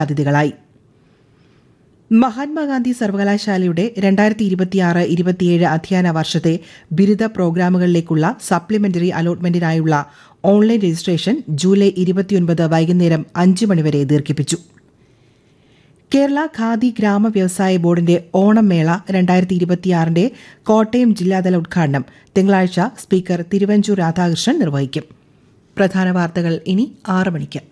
അതിഥികളായി. മഹാത്മാഗാന്ധി സർവകലാശാലയുടെ 2026-27 അധ്യയന വർഷത്തെ ബിരുദ പ്രോഗ്രാമുകളിലേക്കുള്ള സപ്ലിമെന്ററി അലോട്ട്മെന്റിനായുള്ള ഓൺലൈൻ രജിസ്ട്രേഷൻ ജൂലൈ 29 വൈകുന്നേരം 5 മണിവരെ ദീർഘിപ്പിച്ചു. കേരള ഖാദി ഗ്രാമ വ്യവസായ ബോർഡിന്റെ ഓണം മേള 2026 കോട്ടയം ജില്ലാതല ഉദ്ഘാടനം തിങ്കളാഴ്ച സ്പീക്കർ തിരുവഞ്ചൂർ രാധാകൃഷ്ണൻ നിർവഹിക്കും. പ്രധാന വാർത്തകൾ ഇനി 6 മണിക്ക്.